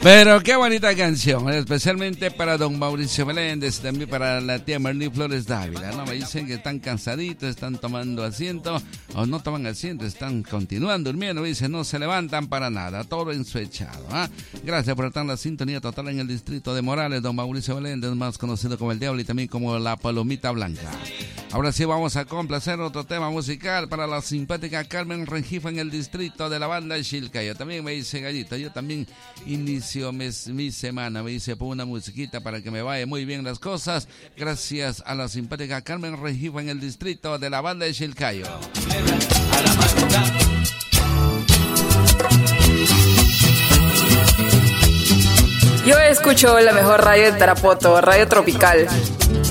Pero qué bonita canción, especialmente para don Mauricio Meléndez, también para la tía Marlene Flores Dávila, ¿no? Me dicen que están cansaditos, están tomando asiento, o no toman asiento, están continuando durmiendo, me dicen, no se levantan para nada, todo en su echado, ¿ah? Gracias por estar en la sintonía total en el distrito de Morales, don Mauricio Meléndez, más conocido como el Diablo y también como la Palomita Blanca. Ahora sí vamos a complacer otro tema musical para la simpática Carmen Rengifo en el distrito de la banda Chilcayo. También me dice Gallito, yo también inicio mi semana, me dice, pon una musiquita para que me vaya muy bien las cosas, gracias a la simpática Carmen Rengifo en el distrito de la banda de Chilcayo. Yo escucho la mejor radio de Tarapoto, Radio Tropical.